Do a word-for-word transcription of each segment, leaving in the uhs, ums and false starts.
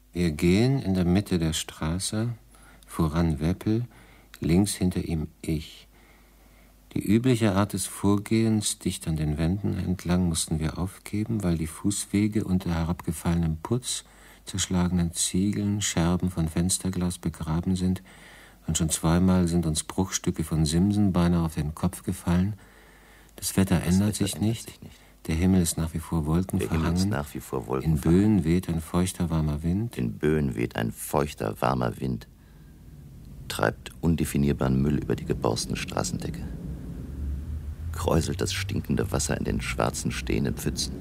Wir gehen in der Mitte der Straße, voran Weppel, links hinter ihm ich. Die übliche Art des Vorgehens, dicht an den Wänden entlang, mussten wir aufgeben, weil die Fußwege unter herabgefallenem Putz, zerschlagenen Ziegeln, Scherben von Fensterglas begraben sind, und schon zweimal sind uns Bruchstücke von Simsen beinahe auf den Kopf gefallen. Das Wetter das ändert, Wetter sich, ändert nicht. sich nicht. Der Himmel ist nach wie vor wolkenverhangen. nach wie vor In Böen weht ein feuchter, warmer Wind. In Böen weht ein feuchter, warmer Wind, treibt undefinierbaren Müll über die geborstene Straßendecke, kräuselt das stinkende Wasser in den schwarzen, stehenden Pfützen.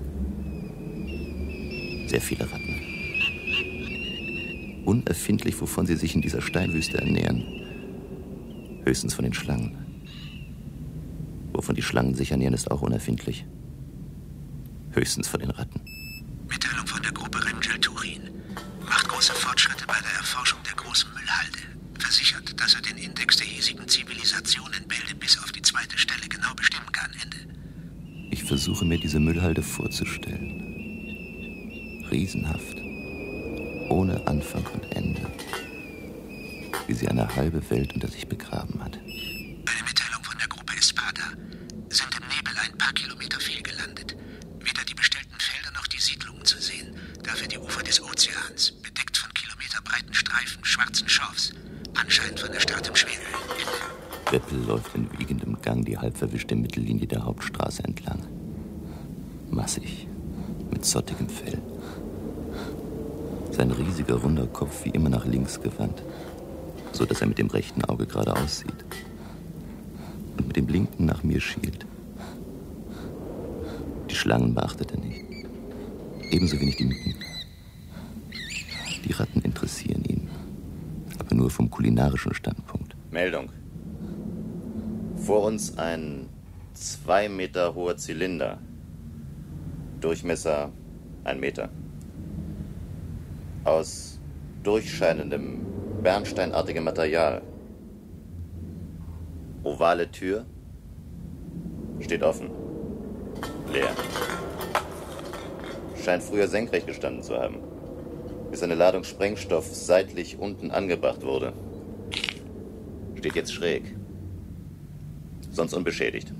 Sehr viele Ratten. Unerfindlich, wovon sie sich in dieser Steinwüste ernähren. Höchstens von den Schlangen. Wovon die Schlangen sich ernähren, ist auch unerfindlich. Höchstens von den Ratten. Mitteilung von der Gruppe Rimgel-Turin. Macht große Fortschritte bei der Erforschung der großen Müllhalde. Versichert, dass er den Index der hiesigen Zivilisation in Bälde bis auf die zweite Stelle genau bestimmen kann. Ende. Ich versuche mir diese Müllhalde vorzustellen. Riesenhaft. Ohne Anfang und Ende. Wie sie eine halbe Welt unter sich begraben hat. Eine Mitteilung von der Gruppe Espada. Sind im Nebel ein paar Kilometer fehlgelandet. Weder die bestellten Felder noch die Siedlungen zu sehen. Dafür die Ufer des Ozeans, bedeckt von kilometerbreiten Streifen schwarzen Schorfs. Anscheinend von erstarrtem Schwefel. Weppel läuft in wiegendem Gang die halb verwischte Mittellinie der Hauptstraße entlang. Massig, mit zottigem Fell. Sein riesiger, runder Kopf wie immer nach links gewandt, so dass er mit dem rechten Auge geradeaus sieht und mit dem linken nach mir schielt. Die Schlangen beachtet er nicht, ebenso wenig die Mücken. Die Ratten interessieren ihn, aber nur vom kulinarischen Standpunkt. Meldung. Vor uns ein zwei Meter hoher Zylinder. Durchmesser ein Meter. Aus durchscheinendem, bernsteinartigem Material. Ovale Tür. Steht offen. Leer. Scheint früher senkrecht gestanden zu haben, bis eine Ladung Sprengstoff seitlich unten angebracht wurde. Steht jetzt schräg. Sonst unbeschädigt.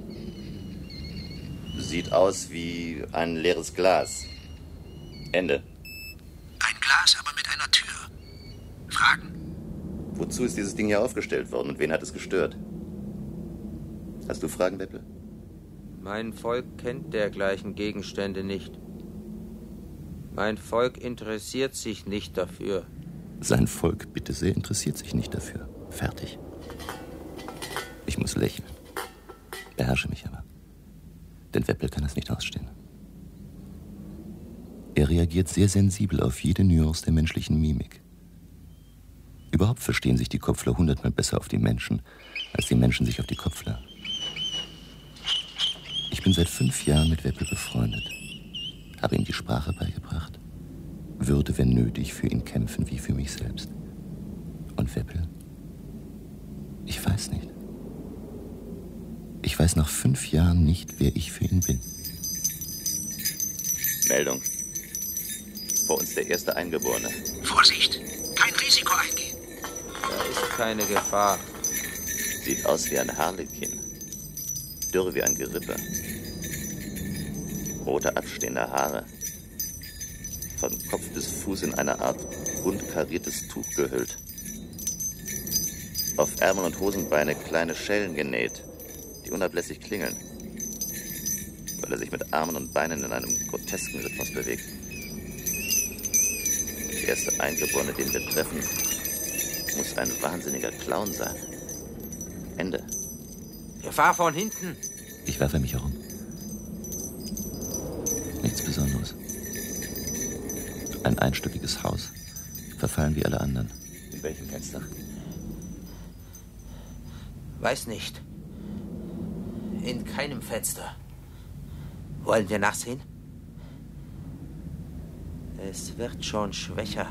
Sieht aus wie ein leeres Glas. Ende. Ein Glas, aber mit einer Tür. Fragen? Wozu ist dieses Ding hier aufgestellt worden und wen hat es gestört? Hast du Fragen, Weppel? Mein Volk kennt dergleichen Gegenstände nicht. Mein Volk interessiert sich nicht dafür. Sein Volk, bitte sehr, interessiert sich nicht dafür. Fertig. Ich muss lächeln. Beherrsche mich aber. Denn Weppel kann es nicht ausstehen. Er reagiert sehr sensibel auf jede Nuance der menschlichen Mimik. Überhaupt verstehen sich die Kopfler hundertmal besser auf die Menschen, als die Menschen sich auf die Kopfler. Ich bin seit fünf Jahren mit Weppel befreundet, habe ihm die Sprache beigebracht, würde, wenn nötig, für ihn kämpfen wie für mich selbst. Und Weppel? Ich weiß nicht. Ich weiß nach fünf Jahren nicht, wer ich für ihn bin. Meldung. Vor uns der erste Eingeborene. Vorsicht! Kein Risiko eingehen. Da ist keine Gefahr. Sieht aus wie ein Harlekin. Dürr wie ein Gerippe. Rote abstehende Haare. Von Kopf bis Fuß in eine Art rund kariertes Tuch gehüllt. Auf Ärmel und Hosenbeine kleine Schellen genäht, die unablässig klingeln, weil er sich mit Armen und Beinen in einem grotesken Rhythmus bewegt. Der erste Eingeborene, den wir treffen, muss ein wahnsinniger Clown sein. Ende. Gefahr von hinten. Ich werfe mich herum. Nichts Besonderes. Ein einstöckiges Haus, verfallen wie alle anderen. In welchem Fenster? Weiß nicht. In keinem Fenster. Wollen wir nachsehen? Es wird schon schwächer.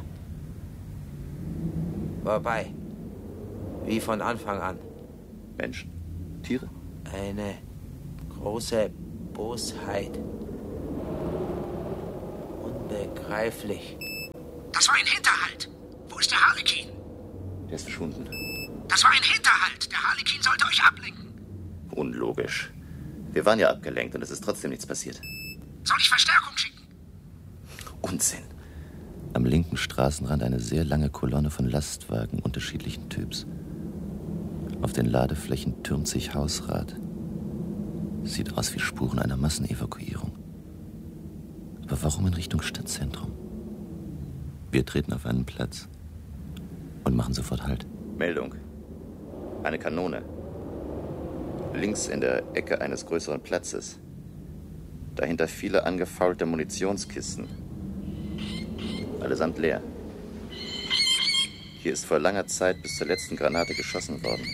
Vorbei. Wie von Anfang an. Menschen? Tiere? Eine große Bosheit. Unbegreiflich. Das war ein Hinterhalt. Wo ist der Harlekin? Der ist verschwunden. Das war ein Hinterhalt. Der Harlekin sollte euch ablenken. Unlogisch. Wir waren ja abgelenkt und es ist trotzdem nichts passiert. Soll ich Verstärkung schicken? Unsinn. Am linken Straßenrand eine sehr lange Kolonne von Lastwagen unterschiedlichen Typs. Auf den Ladeflächen türmt sich Hausrat. Sieht aus wie Spuren einer Massenevakuierung. Aber warum in Richtung Stadtzentrum? Wir treten auf einen Platz und machen sofort Halt. Meldung. Eine Kanone. Links in der Ecke eines größeren Platzes. Dahinter viele angefaulte Munitionskisten. Allesamt leer. Hier ist vor langer Zeit bis zur letzten Granate geschossen worden.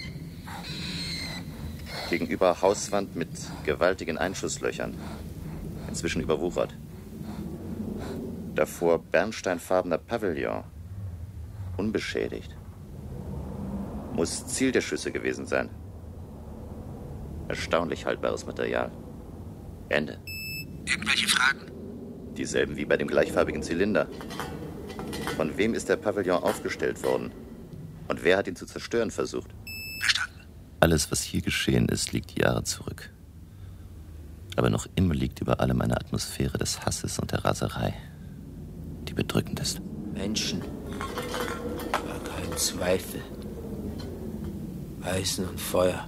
Gegenüber Hauswand mit gewaltigen Einschusslöchern. Inzwischen überwuchert. Davor bernsteinfarbener Pavillon. Unbeschädigt. Muss Ziel der Schüsse gewesen sein. Erstaunlich haltbares Material. Ende. Irgendwelche Fragen? Dieselben wie bei dem gleichfarbigen Zylinder. Von wem ist der Pavillon aufgestellt worden? Und wer hat ihn zu zerstören versucht? Verstanden. Alles, was hier geschehen ist, liegt Jahre zurück. Aber noch immer liegt über allem eine Atmosphäre des Hasses und der Raserei, die bedrückend ist. Menschen. Gar kein Zweifel. Eisen und Feuer.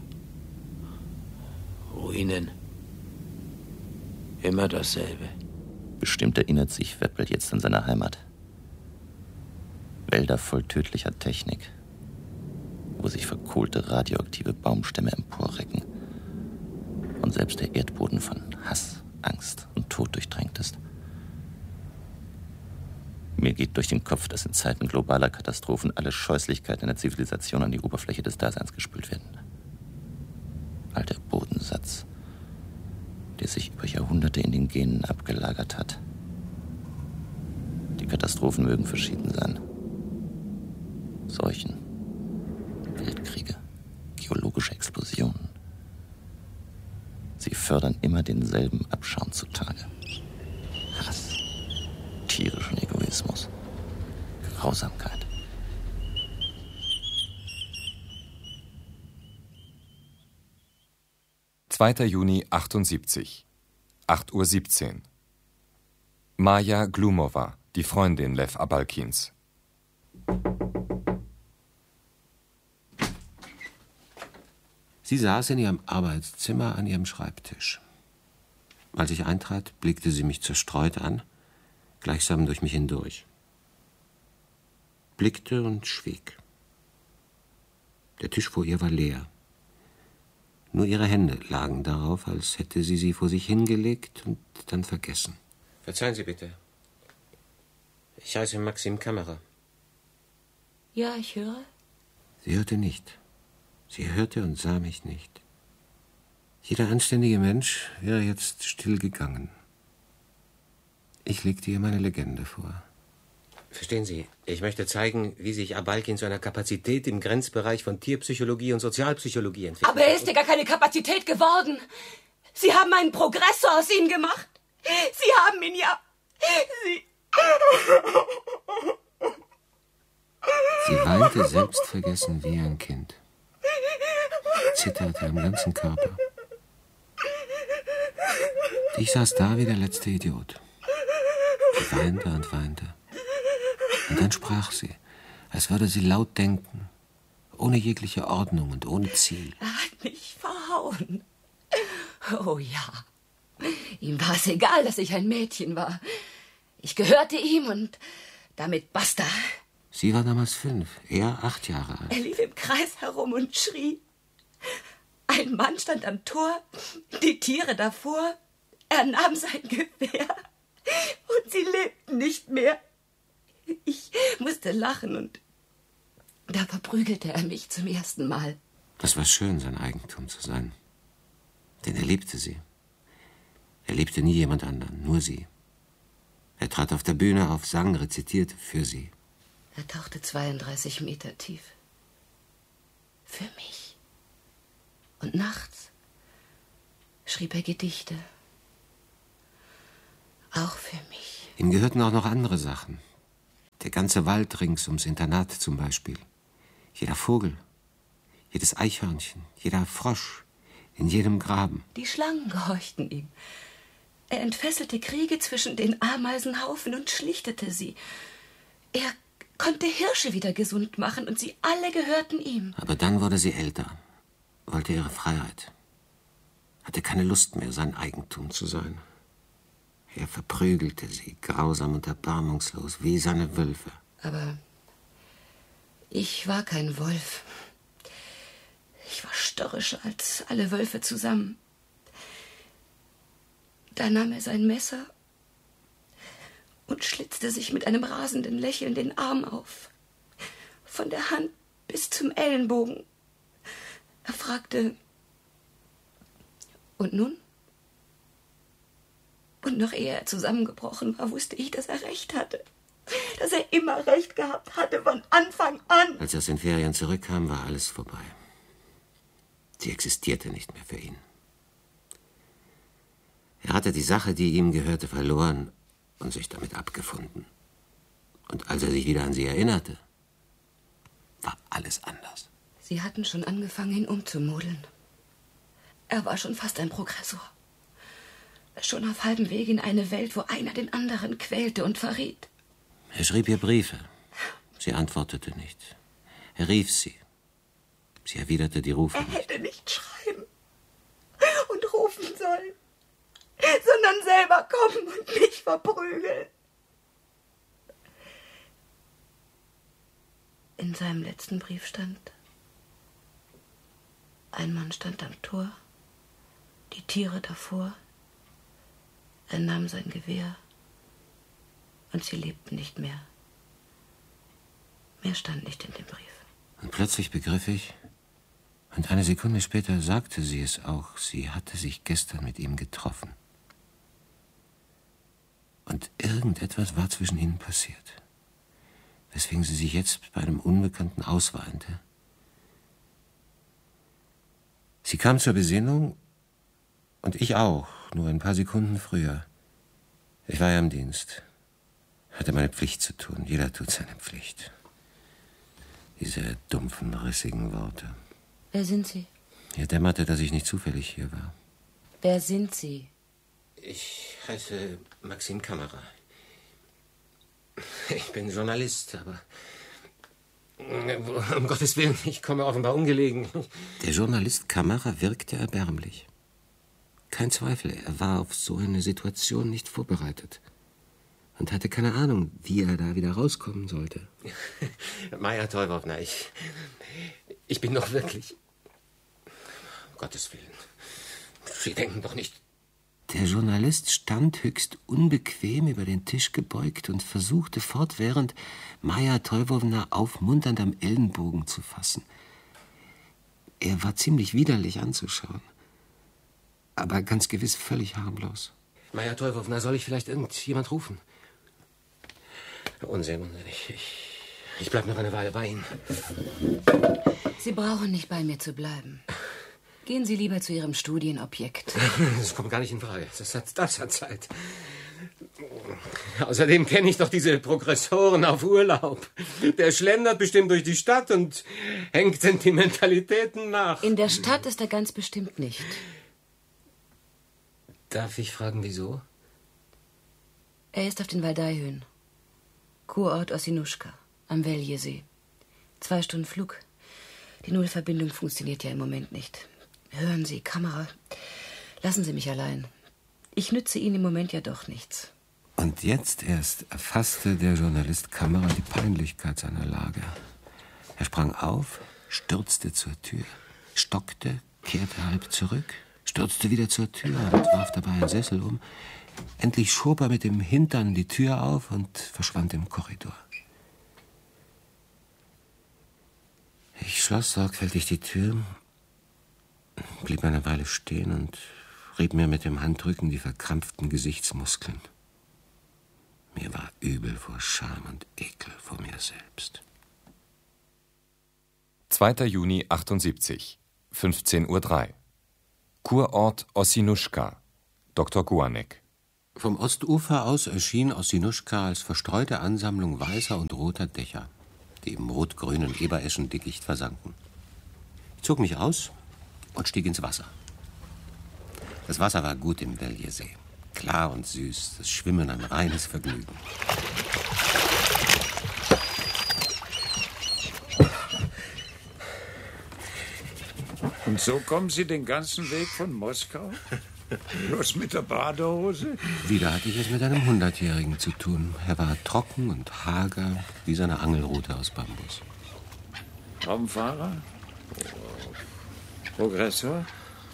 Ruinen. Immer dasselbe. Bestimmt erinnert sich Weppel jetzt an seine Heimat. Wälder voll tödlicher Technik, wo sich verkohlte radioaktive Baumstämme emporrecken und selbst der Erdboden von Hass, Angst und Tod durchtränkt ist. Mir geht durch den Kopf, dass in Zeiten globaler Katastrophen alle Scheußlichkeiten einer Zivilisation an die Oberfläche des Daseins gespült werden. All der Bodensatz, der sich über Jahrhunderte in den Genen abgelagert hat. Die Katastrophen mögen verschieden sein. Seuchen, Weltkriege, geologische Explosionen. Sie fördern immer denselben Abschaum zutage. Hass, tierischen Egoismus, Grausamkeit. zweiter Juni achtundsiebzig, acht Uhr siebzehn. Maja Glumova, die Freundin Lew Abalkins. Sie saß in ihrem Arbeitszimmer an ihrem Schreibtisch. Als ich eintrat, blickte sie mich zerstreut an, gleichsam durch mich hindurch. Blickte und schwieg. Der Tisch vor ihr war leer. Nur ihre Hände lagen darauf, als hätte sie sie vor sich hingelegt und dann vergessen. Verzeihen Sie bitte. Ich heiße Maxim Kammerer. Ja, ich höre. Sie hörte nicht. Sie hörte und sah mich nicht. Jeder anständige Mensch wäre jetzt still gegangen. Ich legte ihr meine Legende vor. Verstehen Sie, ich möchte zeigen, wie sich Abalkin zu einer Kapazität im Grenzbereich von Tierpsychologie und Sozialpsychologie entwickelt. Aber er ist ja gar keine Kapazität geworden. Sie haben einen Progressor aus ihm gemacht. Sie haben ihn ja... Sie... Sie weinte selbstvergessen wie ein Kind. Zitterte am ganzen Körper. Ich saß da wie der letzte Idiot. Sie weinte und weinte. Und dann sprach sie, als würde sie laut denken, ohne jegliche Ordnung und ohne Ziel. Er hat mich verhauen. Oh ja. Ihm war es egal, dass ich ein Mädchen war. Ich gehörte ihm und damit basta. Sie war damals fünf, er acht Jahre alt. Er lief im Kreis herum und schrie. Ein Mann stand am Tor, die Tiere davor. Er nahm sein Gewehr und sie lebten nicht mehr. Ich musste lachen und da verprügelte er mich zum ersten Mal. Das war schön, sein Eigentum zu sein. Denn er liebte sie. Er liebte nie jemand anderen, nur sie. Er trat auf der Bühne auf, sang, rezitierte für sie. Er tauchte zweiunddreißig Meter tief. Für mich. Und nachts schrieb er Gedichte. Auch für mich. Ihm gehörten auch noch andere Sachen. Der ganze Wald rings ums Internat zum Beispiel. Jeder Vogel, jedes Eichhörnchen, jeder Frosch, in jedem Graben. Die Schlangen gehorchten ihm. Er entfesselte Kriege zwischen den Ameisenhaufen und schlichtete sie. Er konnte Hirsche wieder gesund machen und sie alle gehörten ihm. Aber dann wurde sie älter, wollte ihre Freiheit, hatte keine Lust mehr, sein Eigentum zu sein. Er verprügelte sie, grausam und erbarmungslos, wie seine Wölfe. Aber ich war kein Wolf. Ich war störrischer als alle Wölfe zusammen. Da nahm er sein Messer und schlitzte sich mit einem rasenden Lächeln den Arm auf, von der Hand bis zum Ellenbogen. Er fragte, und nun? Und noch ehe er zusammengebrochen war, wusste ich, dass er recht hatte. Dass er immer recht gehabt hatte, von Anfang an. Als er aus den Ferien zurückkam, war alles vorbei. Sie existierte nicht mehr für ihn. Er hatte die Sache, die ihm gehörte, verloren und sich damit abgefunden. Und als er sich wieder an sie erinnerte, war alles anders. Sie hatten schon angefangen, ihn umzumodeln. Er war schon fast ein Progressor. Schon auf halbem Weg in eine Welt, wo einer den anderen quälte und verriet. Er schrieb ihr Briefe. Sie antwortete nicht. Er rief sie. Sie erwiderte die Rufe Er nicht. hätte nicht schreiben und rufen sollen, sondern selber kommen und mich verprügeln. In seinem letzten Brief stand: Ein Mann stand am Tor, die Tiere davor. Er nahm sein Gewehr und sie lebten nicht mehr. Mehr stand nicht in dem Brief. Und plötzlich begriff ich, und eine Sekunde später sagte sie es auch, sie hatte sich gestern mit ihm getroffen. Und irgendetwas war zwischen ihnen passiert, weswegen sie sich jetzt bei einem Unbekannten ausweinte. Sie kam zur Besinnung und ich auch, nur ein paar Sekunden früher. Ich war ja im Dienst, hatte meine Pflicht zu tun. Jeder tut seine Pflicht. Diese dumpfen, rissigen Worte. Wer sind Sie? Mir dämmerte, dass ich nicht zufällig hier war. Wer sind Sie? Ich heiße Maxim Kammerer. Ich bin Journalist, aber um Gottes Willen, ich komme offenbar ungelegen. Der Journalist Kammerer wirkte erbärmlich. Kein Zweifel, er war auf so eine Situation nicht vorbereitet und hatte keine Ahnung, wie er da wieder rauskommen sollte. Maja Teufowna, ich, ich bin doch wirklich... Um Gottes Willen, Sie denken doch nicht... Der Journalist stand höchst unbequem über den Tisch gebeugt und versuchte fortwährend, Maja Teufowna aufmunternd am Ellenbogen zu fassen. Er war ziemlich widerlich anzuschauen, aber ganz gewiss völlig harmlos. Maja Teufowna, soll ich vielleicht irgendjemand rufen? Unsinn, Unsinn. Ich, ich, ich bleib noch eine Weile bei Ihnen. Sie brauchen nicht bei mir zu bleiben. Gehen Sie lieber zu Ihrem Studienobjekt. Das kommt gar nicht in Frage. Das hat, das hat Zeit. Außerdem kenne ich doch diese Progressoren auf Urlaub. Der schlendert bestimmt durch die Stadt und hängt Sentimentalitäten nach. In der Stadt ist er ganz bestimmt nicht. Darf ich fragen, wieso? Er ist auf den Waldaihöhen. Kurort Ossinuschka, am Veljesee. Zwei Stunden Flug. Die Nullverbindung funktioniert ja im Moment nicht. Hören Sie, Kamera, lassen Sie mich allein. Ich nütze Ihnen im Moment ja doch nichts. Und jetzt erst erfasste der Journalist Kammerer die Peinlichkeit seiner Lage. Er sprang auf, stürzte zur Tür, stockte, kehrte halb zurück, stürzte wieder zur Tür und warf dabei einen Sessel um. Endlich schob er mit dem Hintern die Tür auf und verschwand im Korridor. Ich schloss sorgfältig die Tür, blieb eine Weile stehen und rieb mir mit dem Handrücken die verkrampften Gesichtsmuskeln. Mir war übel vor Scham und Ekel vor mir selbst. zweiter Juni achtundsiebzig, fünfzehn Uhr drei. Kurort Ossinuschka, Doktor Guanek. Vom Ostufer aus erschien Ossinuschka als verstreute Ansammlung weißer und roter Dächer, die im rot-grünen Ebereschendickicht versanken. Ich zog mich aus und stieg ins Wasser. Das Wasser war gut im Veljesee. Klar und süß, das Schwimmen ein reines Vergnügen. Und so kommen Sie den ganzen Weg von Moskau? Bloß mit der Badehose? Wieder hatte ich es mit einem Hundertjährigen zu tun. Er war trocken und hager, wie seine Angelrute aus Bambus. Raumfahrer? Progressor?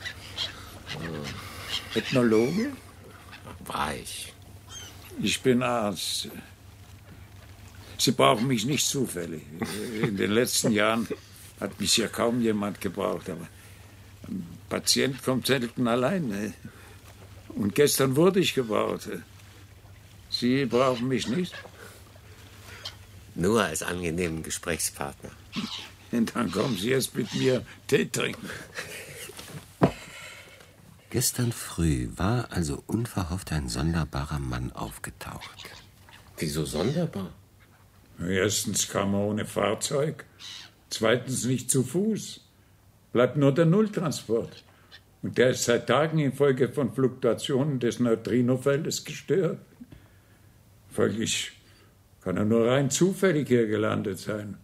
Ethnologe? War ich. Ich bin Arzt. Sie brauchen mich nicht zufällig. In den letzten Jahren hat mich ja kaum jemand gebraucht. Aber ein Patient kommt selten allein. Und gestern wurde ich gebraucht. Sie brauchen mich nicht? Nur als angenehmen Gesprächspartner. Und dann kommen Sie erst mit mir Tee trinken. Gestern früh war also unverhofft ein sonderbarer Mann aufgetaucht. Wieso sonderbar? Erstens kam er ohne Fahrzeug, zweitens nicht zu Fuß. Bleibt nur der Nulltransport. Und der ist seit Tagen infolge von Fluktuationen des Neutrinofeldes gestört. Folglich kann er nur rein zufällig hier gelandet sein.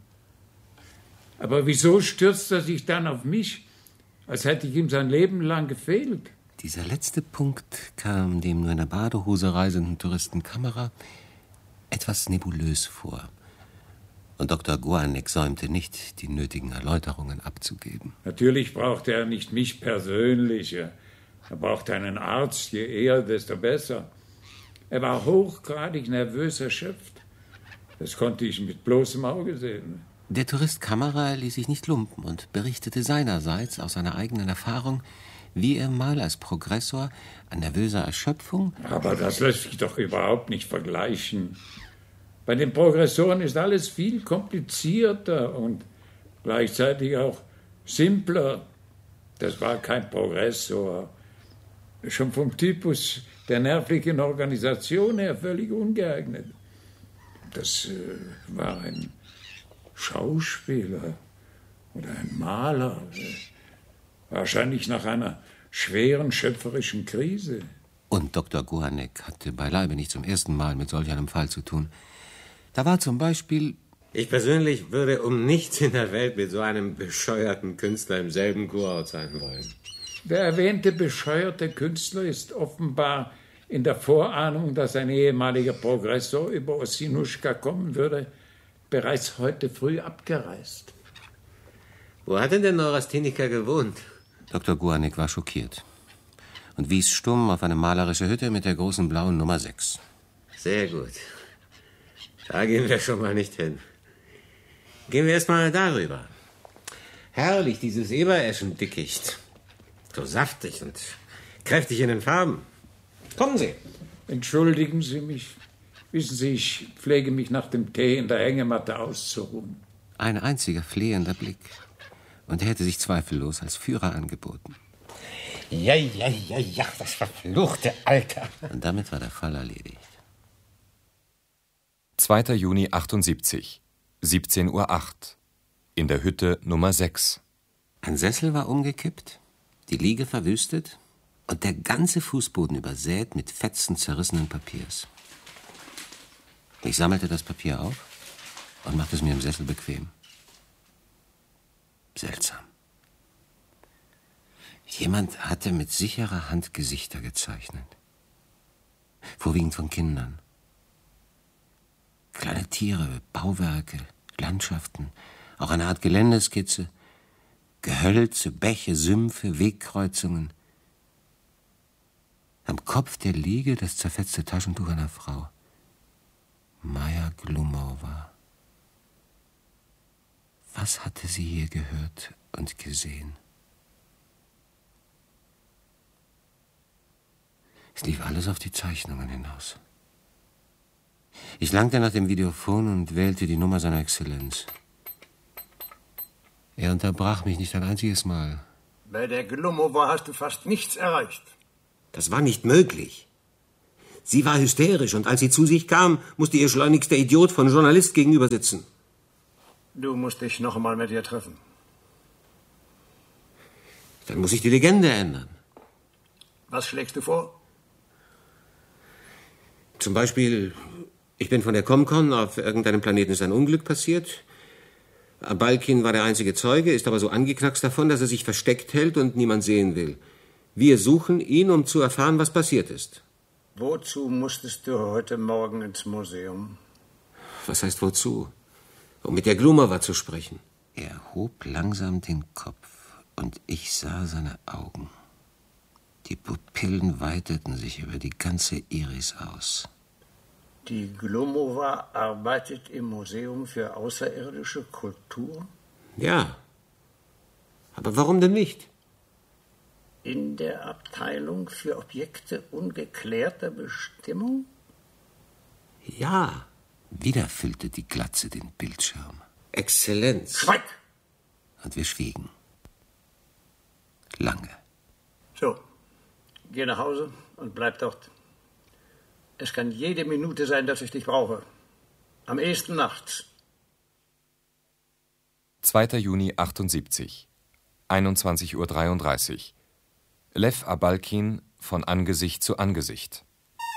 Aber wieso stürzt er sich dann auf mich, als hätte ich ihm sein Leben lang gefehlt? Dieser letzte Punkt kam dem nur in der Badehose reisenden Touristen Kamera etwas nebulös vor. Und Doktor Guanek säumte nicht, die nötigen Erläuterungen abzugeben. Natürlich brauchte er nicht mich persönlich. Er brauchte einen Arzt, je eher, desto besser. Er war hochgradig nervös erschöpft. Das konnte ich mit bloßem Auge sehen. Der Tourist Kamera ließ sich nicht lumpen und berichtete seinerseits aus seiner eigenen Erfahrung, wie er mal als Progressor an nervöser Erschöpfung... Aber das lässt sich doch überhaupt nicht vergleichen. Bei den Progressoren ist alles viel komplizierter und gleichzeitig auch simpler. Das war kein Progressor. Schon vom Typus der nervlichen Organisation her völlig ungeeignet. Das äh, war ein Schauspieler oder ein Maler. Wahrscheinlich nach einer schweren schöpferischen Krise. Und Doktor Guanek hatte beileibe nicht zum ersten Mal mit solch einem Fall zu tun. Da war zum Beispiel... Ich persönlich würde um nichts in der Welt mit so einem bescheuerten Künstler im selben Kurort sein wollen. Der erwähnte bescheuerte Künstler ist offenbar in der Vorahnung, dass ein ehemaliger Progressor über Ossinuschka kommen würde, bereits heute früh abgereist. Wo hat denn der Neurastheniker gewohnt? Doktor Guanek war schockiert und wies stumm auf eine malerische Hütte mit der großen blauen Nummer sechs. Sehr gut. Da gehen wir schon mal nicht hin. Gehen wir erst mal darüber. Herrlich, dieses Ebereschendickicht. So saftig und kräftig in den Farben. Kommen Sie. Entschuldigen Sie mich. Wissen Sie, ich pflege mich nach dem Tee in der Hängematte auszuruhen. Ein einziger flehender Blick. Und er hätte sich zweifellos als Führer angeboten. Ja, ja, ja, ja, das verfluchte Alter. Und damit war der Fall erledigt. zweiter Juni achtundsiebzig, siebzehn Uhr acht. In der Hütte Nummer sechs. Ein Sessel war umgekippt, die Liege verwüstet und der ganze Fußboden übersät mit Fetzen zerrissenen Papiers. Ich sammelte das Papier auf und machte es mir im Sessel bequem. Seltsam. Jemand hatte mit sicherer Hand Gesichter gezeichnet. Vorwiegend von Kindern. Kleine Tiere, Bauwerke, Landschaften, auch eine Art Geländeskizze, Gehölze, Bäche, Sümpfe, Wegkreuzungen. Am Kopf der Liege das zerfetzte Taschentuch einer Frau. Maja Glumova. Was hatte sie hier gehört und gesehen? Es lief alles auf die Zeichnungen hinaus. Ich langte nach dem Videophon und wählte die Nummer seiner Exzellenz. Er unterbrach mich nicht ein einziges Mal. Bei der Glumova hast du fast nichts erreicht. Das war nicht möglich. Sie war hysterisch und als sie zu sich kam, musste ihr schleunigst der Idiot von Journalist gegenüber sitzen. Du musst dich noch einmal mit ihr treffen. Dann muss ich die Legende ändern. Was schlägst du vor? Zum Beispiel, ich bin von der Comcon, auf irgendeinem Planeten ist ein Unglück passiert. Abalkin war der einzige Zeuge, ist aber so angeknackst davon, dass er sich versteckt hält und niemand sehen will. Wir suchen ihn, um zu erfahren, was passiert ist. Wozu musstest du heute Morgen ins Museum? Was heißt wozu? Um mit der Glumova zu sprechen. Er hob langsam den Kopf und ich sah seine Augen. Die Pupillen weiteten sich über die ganze Iris aus. Die Glumova arbeitet im Museum für außerirdische Kultur? Ja. Aber warum denn nicht? In der Abteilung für Objekte ungeklärter Bestimmung? Ja. Wieder füllte die Glatze den Bildschirm. Exzellenz. Schweig! Und wir schwiegen. Lange. So, geh nach Hause und bleib dort. Es kann jede Minute sein, dass ich dich brauche. Am ehesten nachts. zweiter Juni achtundsiebzig, einundzwanzig Uhr dreiunddreißig. Lew Abalkin von Angesicht zu Angesicht.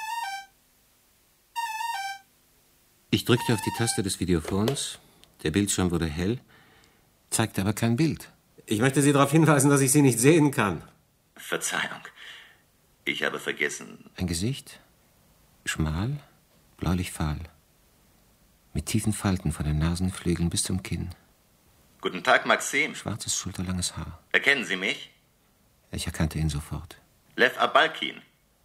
Ich drückte auf die Taste des Videophons. Der Bildschirm wurde hell, zeigte aber kein Bild. Ich möchte Sie darauf hinweisen, dass ich Sie nicht sehen kann. Verzeihung. Ich habe vergessen. Ein Gesicht, schmal, bläulich fahl, mit tiefen Falten von den Nasenflügeln bis zum Kinn. Guten Tag, Maxim. Schwarzes, schulterlanges Haar. Erkennen Sie mich? Ich erkannte ihn sofort. Lew Abalkin.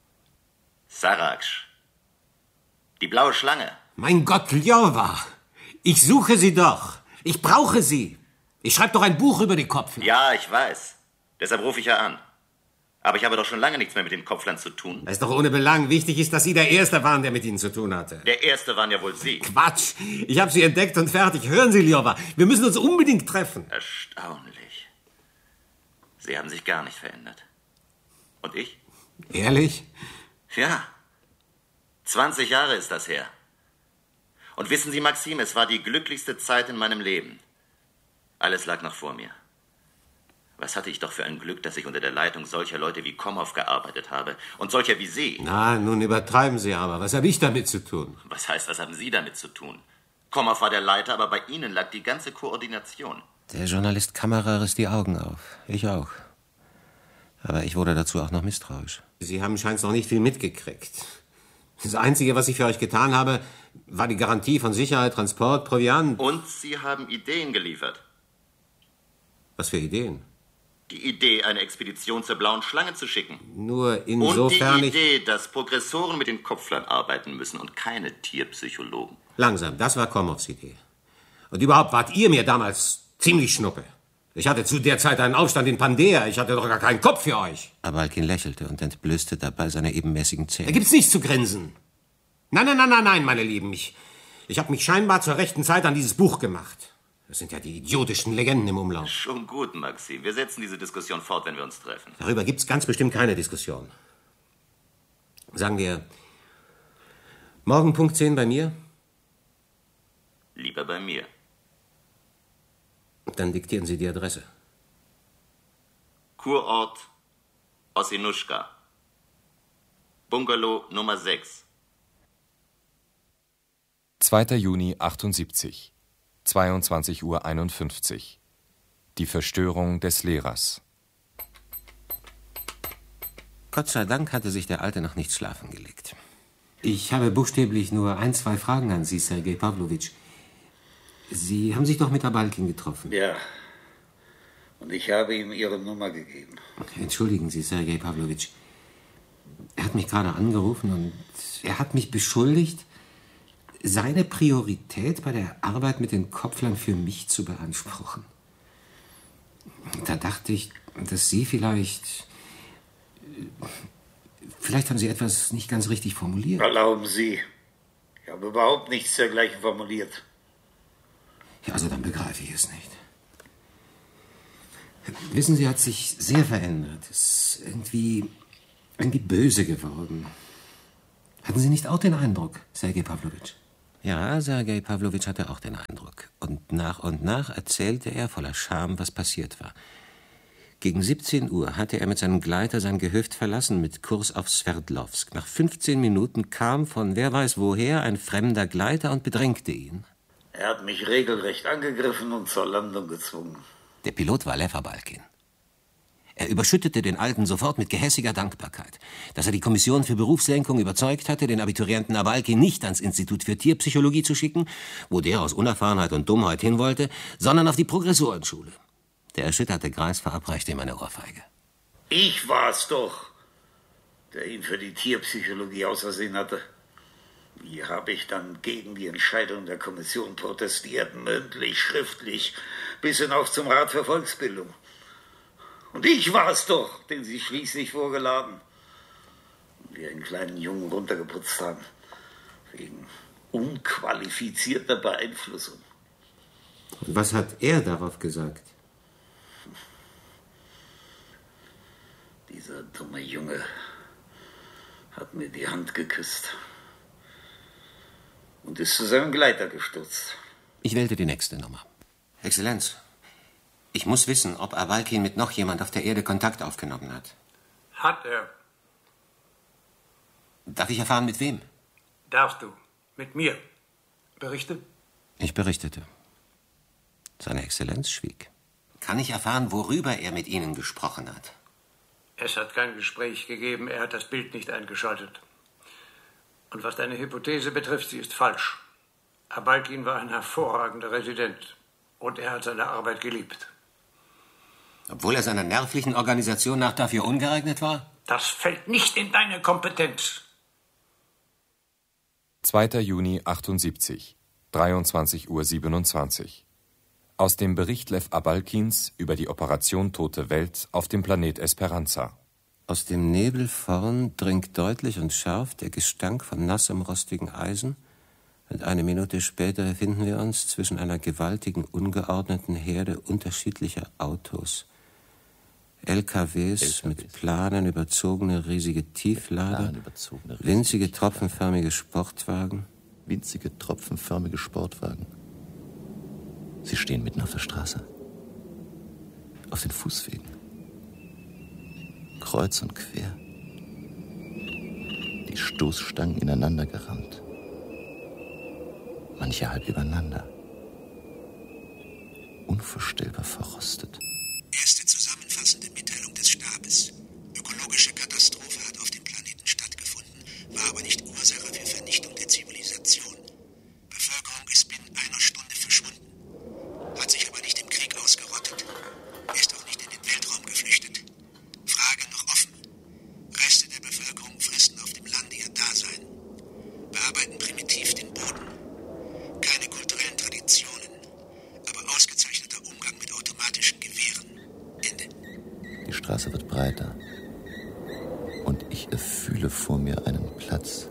Saraksch. Die blaue Schlange. Mein Gott, Ljowa! Ich suche Sie doch. Ich brauche Sie. Ich schreibe doch ein Buch über die Kopfler. Ja, ich weiß. Deshalb rufe ich ja an. Aber ich habe doch schon lange nichts mehr mit den Kopflern zu tun. Das ist doch ohne Belang. Wichtig ist, dass Sie der Erste waren, der mit Ihnen zu tun hatte. Der Erste waren ja wohl Sie. Quatsch. Ich habe Sie entdeckt und fertig. Hören Sie, Ljowa, wir müssen uns unbedingt treffen. Erstaunlich. Sie haben sich gar nicht verändert. Und ich? Ehrlich? Ja. zwanzig Jahre ist das her. Und wissen Sie, Maxim, es war die glücklichste Zeit in meinem Leben. Alles lag noch vor mir. Was hatte ich doch für ein Glück, dass ich unter der Leitung solcher Leute wie Komov gearbeitet habe und solcher wie Sie. Na, nun übertreiben Sie aber. Was habe ich damit zu tun? Was heißt, was haben Sie damit zu tun? Komov war der Leiter, aber bei Ihnen lag die ganze Koordination. Der Journalist Kammerer riss die Augen auf. Ich auch. Aber ich wurde dazu auch noch misstrauisch. Sie haben scheinbar noch nicht viel mitgekriegt. Das Einzige, was ich für euch getan habe, war die Garantie von Sicherheit, Transport, Proviant. Und Sie haben Ideen geliefert. Was für Ideen? Die Idee, eine Expedition zur Blauen Schlange zu schicken. Nur insofern Und die ich... Idee, dass Progressoren mit den Kopflern arbeiten müssen und keine Tierpsychologen. Langsam, das war Komovs Idee. Und überhaupt wart ihr mir damals ziemlich schnuppe. Ich hatte zu der Zeit einen Aufstand in Pandea. Ich hatte doch gar keinen Kopf für euch. Abalkin lächelte und entblößte dabei seine ebenmäßigen Zähne. Da gibt's nichts zu grinsen. Nein, nein, nein, nein, nein, meine Lieben. Ich, ich habe mich scheinbar zur rechten Zeit an dieses Buch gemacht. Das sind ja die idiotischen Legenden im Umlauf. Schon gut, Maxim. Wir setzen diese Diskussion fort, wenn wir uns treffen. Darüber gibt's ganz bestimmt keine Diskussion. Sagen wir, morgen Punkt zehn bei mir? Lieber bei mir. Dann diktieren Sie die Adresse. Kurort Ossinuschka. Bungalow Nummer sechs. zweiter Juni achtundsiebzig, zweiundzwanzig Uhr einundfünfzig. Die Verstörung des Lehrers. Gott sei Dank hatte sich der Alte noch nicht schlafen gelegt. Ich habe buchstäblich nur ein, zwei Fragen an Sie, Sergej Pawlowitsch. Sie haben sich doch mit Abalkin getroffen. Ja. Und ich habe ihm Ihre Nummer gegeben. Entschuldigen Sie, Sergej Pawlowitsch. Er hat mich gerade angerufen und er hat mich beschuldigt, seine Priorität bei der Arbeit mit den Kopflern für mich zu beanspruchen. Da dachte ich, dass Sie vielleicht... Vielleicht haben Sie etwas nicht ganz richtig formuliert. Erlauben Sie. Ich habe überhaupt nichts dergleichen formuliert. Ja, also dann begreife ich es nicht. Wissen Sie, er hat sich sehr verändert. Ist irgendwie, irgendwie böse geworden. Hatten Sie nicht auch den Eindruck, Sergej Pawlowitsch? Ja, Sergej Pawlowitsch hatte auch den Eindruck. Und nach und nach erzählte er voller Scham, was passiert war. Gegen siebzehn Uhr hatte er mit seinem Gleiter sein Gehöft verlassen mit Kurs auf Sverdlovsk. Nach fünfzehn Minuten kam von wer weiß woher ein fremder Gleiter und bedrängte ihn. Er hat mich regelrecht angegriffen und zur Landung gezwungen. Der Pilot war Lev Abalkin. Er überschüttete den Alten sofort mit gehässiger Dankbarkeit, dass er die Kommission für Berufslenkung überzeugt hatte, den Abiturienten Abalkin nicht ans Institut für Tierpsychologie zu schicken, wo der aus Unerfahrenheit und Dummheit hin wollte, sondern auf die Progressorenschule. Der erschütterte Greis verabreichte ihm eine Ohrfeige. Ich war's doch, der ihn für die Tierpsychologie ausersehen hatte. Wie habe ich dann gegen die Entscheidung der Kommission protestiert, mündlich, schriftlich, bis hinauf zum Rat für Volksbildung. Und ich war's doch, den sie schließlich vorgeladen und wir einen kleinen Jungen runtergeputzt haben, wegen unqualifizierter Beeinflussung. Und was hat er darauf gesagt? Dieser dumme Junge hat mir die Hand geküsst und ist zu seinem Gleiter gestürzt. Ich wählte die nächste Nummer. Exzellenz, ich muss wissen, ob Abalkin mit noch jemand auf der Erde Kontakt aufgenommen hat. Hat er. Darf ich erfahren, mit wem? Darfst du. Mit mir. Berichte? Ich berichtete. Seine Exzellenz schwieg. Kann ich erfahren, worüber er mit Ihnen gesprochen hat? Es hat kein Gespräch gegeben, er hat das Bild nicht eingeschaltet. Und was deine Hypothese betrifft, sie ist falsch. Abalkin war ein hervorragender Resident und er hat seine Arbeit geliebt. Obwohl er seiner nervlichen Organisation nach dafür ungeeignet war? Das fällt nicht in deine Kompetenz. zweiter Juni achtundsiebzig, dreiundzwanzig Uhr siebenundzwanzig. Aus dem Bericht Lev Abalkins über die Operation Tote Welt auf dem Planet Esperanza. Aus dem Nebel vorn dringt deutlich und scharf der Gestank von nassem, rostigen Eisen. Und eine Minute später befinden wir uns zwischen einer gewaltigen, ungeordneten Herde unterschiedlicher Autos. L K Ws, L K Ws. Mit Planen überzogene riesige Tieflader, überzogene riesige winzige Tieflader. tropfenförmige Sportwagen. Winzige tropfenförmige Sportwagen. Sie stehen mitten auf der Straße. Auf den Fußwegen. Kreuz und quer. Die Stoßstangen ineinander gerammt. Manche halb übereinander. Unvorstellbar verrostet. Erste zusammenfassende Mitteilung des Stabes. Ökologische Katastrophe hat auf dem Planeten stattgefunden, war aber nicht Ursache für Vernichtung der Zivilisation. Bevölkerung ist binnen einer Stunde verschwunden, hat sich aber nicht im Krieg ausgerottet, ist auch nicht in den Weltraum geflüchtet. Frage noch offen. Reste der Bevölkerung fristen auf dem Lande ihr Dasein, bearbeiten primitiv den Boden. Keine kulturellen Traditionen, aber ausgezeichneter Umgang mit automatischen Gewehren. Ende. Die Straße wird breiter und ich erfühle vor mir einen Platz.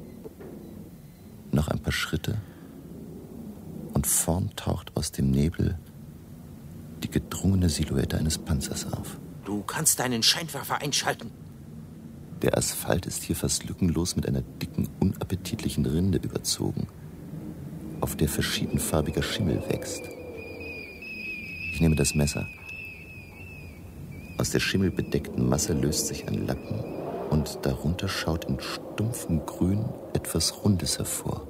Noch ein paar Schritte und vorn taucht aus dem Nebel die gedrungene Silhouette eines Panzers auf. Du kannst deinen Scheinwerfer einschalten. Der Asphalt ist hier fast lückenlos mit einer dicken, unappetitlichen Rinde überzogen, auf der verschiedenfarbiger Schimmel wächst. Ich nehme das Messer. Aus der schimmelbedeckten Masse löst sich ein Lappen und darunter schaut in stumpfem Grün etwas Rundes hervor.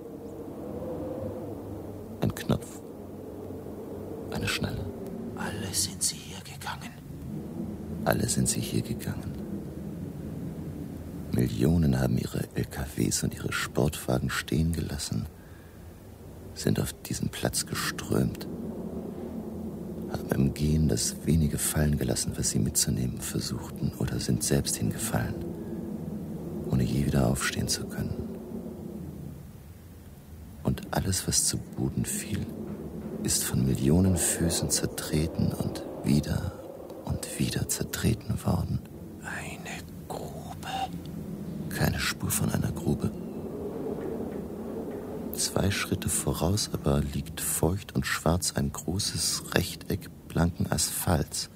Ein Knopf. Eine Schnalle. Alle sind sie hier gegangen. Alle sind sie hier gegangen. Millionen haben ihre L K Ws und ihre Sportwagen stehen gelassen, sind auf diesen Platz geströmt, haben im Gehen das wenige fallen gelassen, was sie mitzunehmen versuchten, oder sind selbst hingefallen, ohne je wieder aufstehen zu können. Und alles, was zu Boden fiel, ist von Millionen Füßen zertreten und wieder und wieder zertreten worden. Eine Grube. Keine Spur von einer Grube. Zwei Schritte voraus aber liegt feucht und schwarz ein großes Rechteck blanken Asphalts.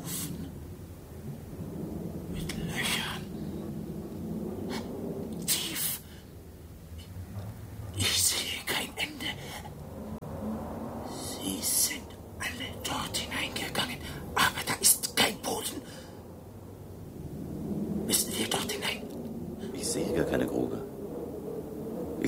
Stufen mit Löchern. Die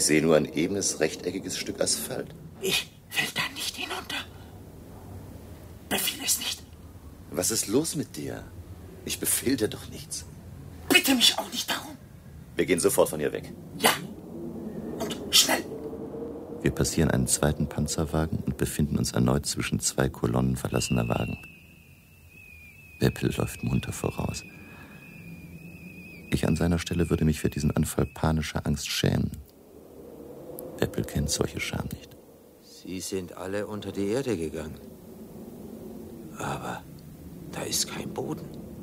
sehe nur ein ebenes, rechteckiges Stück Asphalt. Ich will da nicht hinunter. Befehl es nicht. Was ist los mit dir? Ich befehl dir doch nichts. Bitte mich auch nicht darum. Wir gehen sofort von hier weg. Ja. Und schnell. Wir passieren einen zweiten Panzerwagen und befinden uns erneut zwischen zwei Kolonnen verlassener Wagen. Weppel läuft munter voraus. Ich an seiner Stelle würde mich für diesen Anfall panischer Angst schämen. Weppel kennt solche Scham nicht. Sie sind alle unter die Erde gegangen. Aber da ist kein Boden.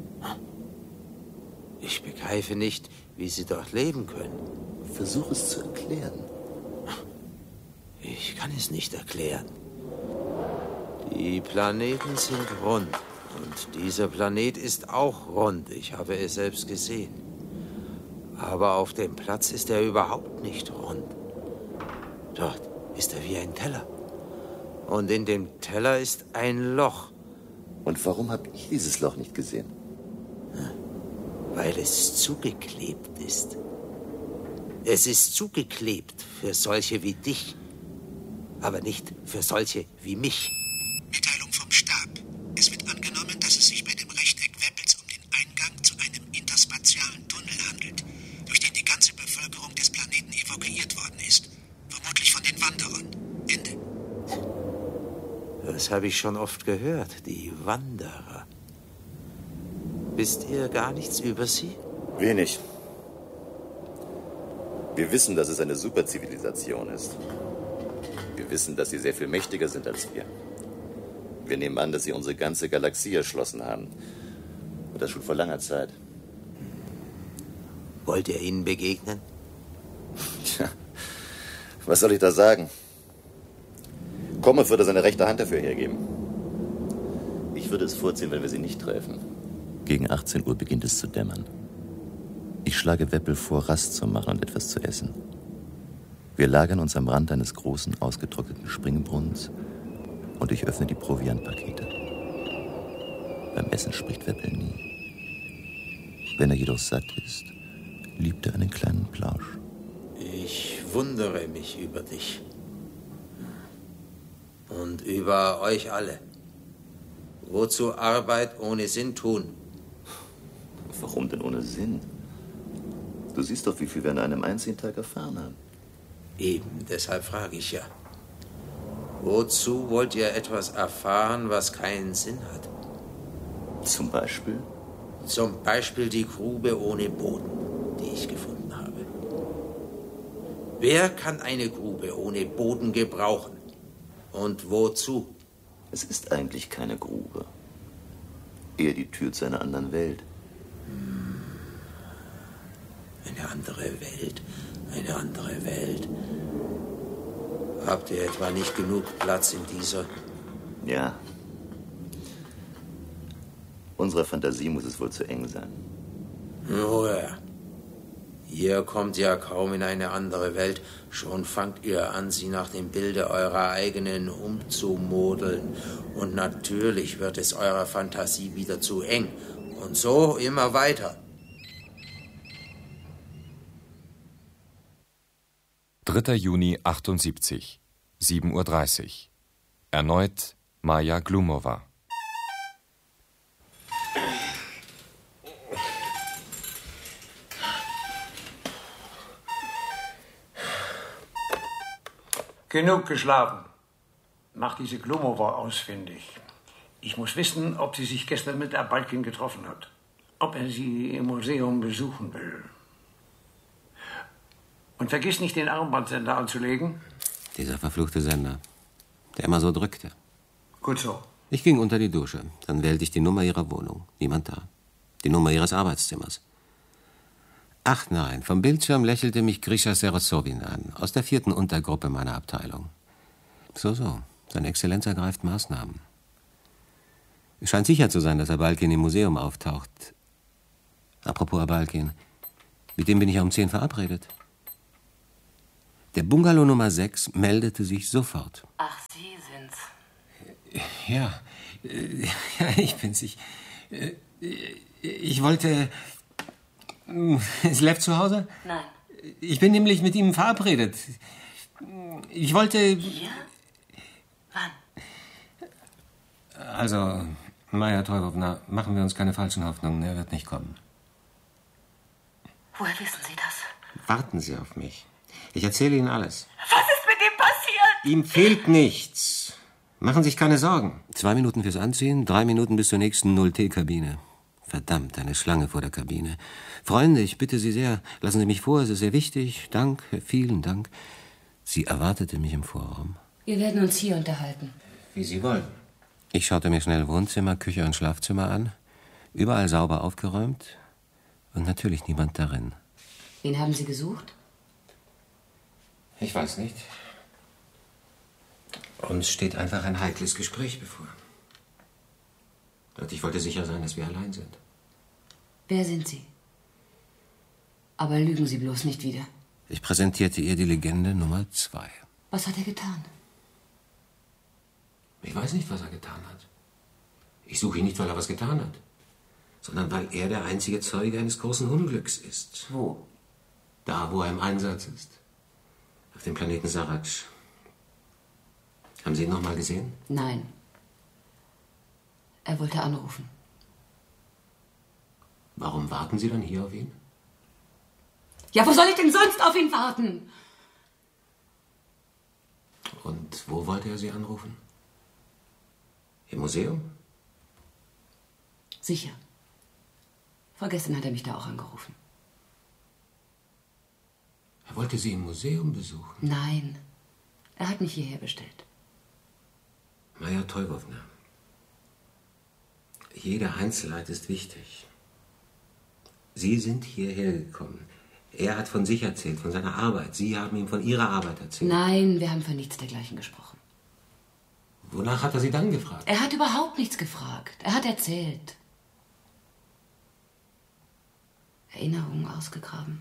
Ich begreife nicht, wie Sie dort leben können. Versuch es zu erklären. Ich kann es nicht erklären. Die Planeten sind rund. Und dieser Planet ist auch rund. Ich habe es selbst gesehen. Aber auf dem Platz ist er überhaupt nicht rund. Dort ist er wie ein Teller. Und in dem Teller ist ein Loch. Und warum habe ich dieses Loch nicht gesehen? Weil es zugeklebt ist. Es ist zugeklebt für solche wie dich, aber nicht für solche wie mich. Mitteilung vom Stab. Es wird angenommen, dass es sich bei dem Rechteck Weppels um den Eingang zu einem interspatialen Tunnel handelt, durch den die ganze Bevölkerung des Planeten evakuiert worden ist. Vermutlich von den Wanderern. Ende. Das habe ich schon oft gehört, die Wanderer. Wisst ihr gar nichts über sie? Wenig. Wir wissen, dass es eine Superzivilisation ist. Wir wissen, dass sie sehr viel mächtiger sind als wir. Wir nehmen an, dass sie unsere ganze Galaxie erschlossen haben. Und das schon vor langer Zeit. Wollt ihr ihnen begegnen? Tja, was soll ich da sagen? Komme würde seine rechte Hand dafür hergeben. Ich würde es vorziehen, wenn wir sie nicht treffen. Gegen achtzehn Uhr beginnt es zu dämmern. Ich schlage Weppel vor, Rast zu machen und etwas zu essen. Wir lagern uns am Rand eines großen, ausgetrockneten Springbrunnens und ich öffne die Proviantpakete. Beim Essen spricht Weppel nie. Wenn er jedoch satt ist, liebt er einen kleinen Plausch. Ich wundere mich über dich. Und über euch alle. Wozu Arbeit ohne Sinn tun? Warum denn ohne Sinn? Du siehst doch, wie viel wir an einem einzigen Tag erfahren haben. Eben, deshalb frage ich ja. Wozu wollt ihr etwas erfahren, was keinen Sinn hat? Zum Beispiel? Zum Beispiel die Grube ohne Boden, die ich gefunden habe. Wer kann eine Grube ohne Boden gebrauchen? Und wozu? Es ist eigentlich keine Grube. Eher die Tür zu einer anderen Welt. Eine andere Welt, eine andere Welt. Habt ihr etwa nicht genug Platz in dieser? Ja. Unserer Fantasie muss es wohl zu eng sein. Oh ja. Ihr kommt ja kaum in eine andere Welt, schon fangt ihr an, sie nach dem Bilde eurer eigenen umzumodeln. Und natürlich wird es eurer Fantasie wieder zu eng. Und so immer weiter. dritter Juni achtundsiebzig, sieben Uhr dreißig. Erneut Maja Glumova. Genug geschlafen. Mach diese Glumova ausfindig. Ich muss wissen, ob sie sich gestern mit Abalkin getroffen hat. Ob er sie im Museum besuchen will. Und vergiss nicht, den Armbandsender anzulegen. Dieser verfluchte Sender, der immer so drückte. Gut so. Ich ging unter die Dusche. Dann wählte ich die Nummer ihrer Wohnung. Niemand da. Die Nummer ihres Arbeitszimmers. Ach nein, vom Bildschirm lächelte mich Grisha Serosowin an, aus der vierten Untergruppe meiner Abteilung. So, so, seine Exzellenz ergreift Maßnahmen. Es scheint sicher zu sein, dass Abalkin im Museum auftaucht. Apropos Abalkin, mit dem bin ich ja um zehn verabredet. Der Bungalow Nummer sechs meldete sich sofort. Ach, Sie sind's. Ja, äh, ja, ich bin's. Ich, äh, ich wollte... Ist Lev zu Hause? Nein. Ich bin nämlich mit ihm verabredet. Ich wollte... Hier? Wann? Also, Maja Teufowna, machen wir uns keine falschen Hoffnungen. Er wird nicht kommen. Woher wissen Sie das? Warten Sie auf mich. Ich erzähle Ihnen alles. Was ist mit ihm passiert? Ihm fehlt nichts. Machen Sie sich keine Sorgen. Zwei Minuten fürs Anziehen, drei Minuten bis zur nächsten null T Kabine. Verdammt, eine Schlange vor der Kabine. Freunde, ich bitte Sie sehr, lassen Sie mich vor, es ist sehr wichtig. Dank, vielen Dank. Sie erwartete mich im Vorraum. Wir werden uns hier unterhalten. Wie Sie wollen. Ich schaute mir schnell Wohnzimmer, Küche und Schlafzimmer an. Überall sauber aufgeräumt und natürlich niemand darin. Wen haben Sie gesucht? Ich weiß nicht. Uns steht einfach ein heikles Gespräch bevor. Und ich wollte sicher sein, dass wir allein sind. Wer sind Sie? Aber lügen Sie bloß nicht wieder. Ich präsentierte ihr die Legende Nummer zwei. Was hat er getan? Ich weiß nicht, was er getan hat. Ich suche ihn nicht, weil er was getan hat, sondern weil er der einzige Zeuge eines großen Unglücks ist. Wo? Da, wo er im Einsatz ist. Auf dem Planeten Saratsch. Haben Sie ihn noch mal gesehen? Nein. Er wollte anrufen. Warum warten Sie dann hier auf ihn? Ja, wo soll ich denn sonst auf ihn warten? Und wo wollte er Sie anrufen? Im Museum? Sicher. Vorgestern hat er mich da auch angerufen. Er wollte Sie im Museum besuchen? Nein. Er hat mich hierher bestellt. Maja Teufowna, jede Einzelheit ist wichtig. Sie sind hierher gekommen. Er hat von sich erzählt, von seiner Arbeit. Sie haben ihm von Ihrer Arbeit erzählt. Nein, wir haben von nichts dergleichen gesprochen. Wonach hat er Sie dann gefragt? Er hat überhaupt nichts gefragt. Er hat erzählt. Erinnerungen ausgegraben.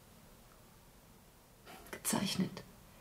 Gezeichnet.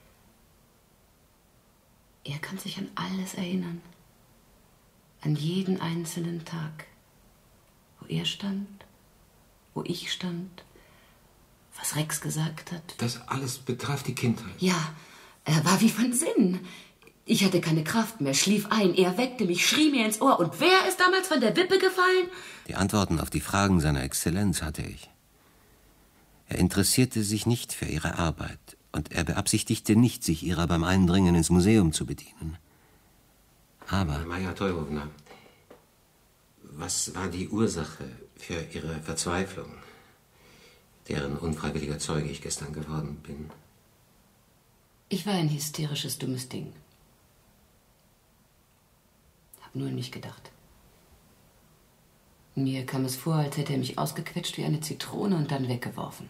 Er kann sich an alles erinnern. An jeden einzelnen Tag. Wo er stand, wo ich stand, was Rex gesagt hat. Das alles betraf die Kindheit. Ja, er war wie von Sinn. Ich hatte keine Kraft mehr, schlief ein. Er weckte mich, schrie mir ins Ohr. Und wer ist damals von der Wippe gefallen? Die Antworten auf die Fragen seiner Exzellenz hatte ich. Er interessierte sich nicht für ihre Arbeit. Und er beabsichtigte nicht, sich ihrer beim Eindringen ins Museum zu bedienen. Aber... Maja Teufowna, was war die Ursache für Ihre Verzweiflung, deren unfreiwilliger Zeuge ich gestern geworden bin? Ich war ein hysterisches, dummes Ding. Hab nur an mich gedacht. Mir kam es vor, als hätte er mich ausgequetscht wie eine Zitrone und dann weggeworfen.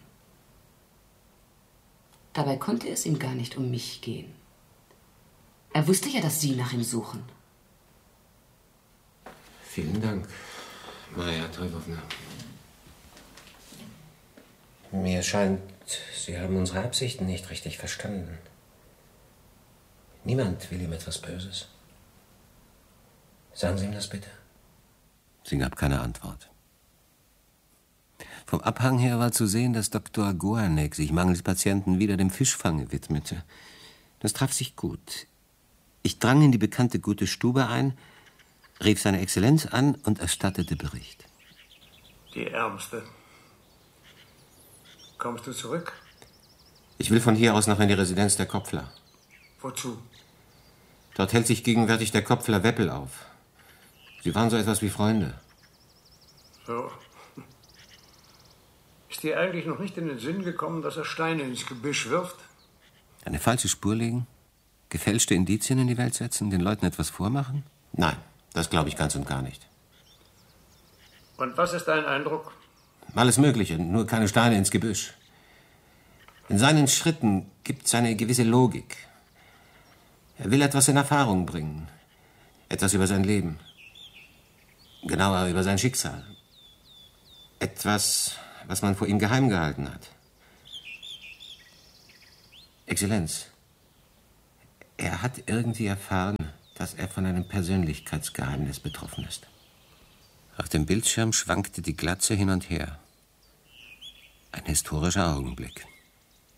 Dabei konnte es ihm gar nicht um mich gehen. Er wusste ja, dass Sie nach ihm suchen. Vielen Dank, Maja Teufowna. Mir scheint, Sie haben unsere Absichten nicht richtig verstanden. Niemand will ihm etwas Böses. Sagen Sie ihm das bitte. Sie gab keine Antwort. Vom Abhang her war zu sehen, dass Doktor Goanek sich mangels Patienten wieder dem Fischfange widmete. Das traf sich gut. Ich drang in die bekannte gute Stube ein, rief seine Exzellenz an und erstattete Bericht. Die Ärmste. Kommst du zurück? Ich will von hier aus noch in die Residenz der Kopfler. Wozu? Dort hält sich gegenwärtig der Kopfler Weppel auf. Sie waren so etwas wie Freunde. So. Ist dir eigentlich noch nicht in den Sinn gekommen, dass er Steine ins Gebüsch wirft? Eine falsche Spur legen? Gefälschte Indizien in die Welt setzen? Den Leuten etwas vormachen? Nein, das glaube ich ganz und gar nicht. Und was ist dein Eindruck? Alles Mögliche, nur keine Steine ins Gebüsch. In seinen Schritten gibt es eine gewisse Logik. Er will etwas in Erfahrung bringen. Etwas über sein Leben. Genauer über sein Schicksal. Etwas, was man vor ihm geheim gehalten hat. Exzellenz, er hat irgendwie erfahren, dass er von einem Persönlichkeitsgeheimnis betroffen ist. Auf dem Bildschirm schwankte die Glatze hin und her. Ein historischer Augenblick.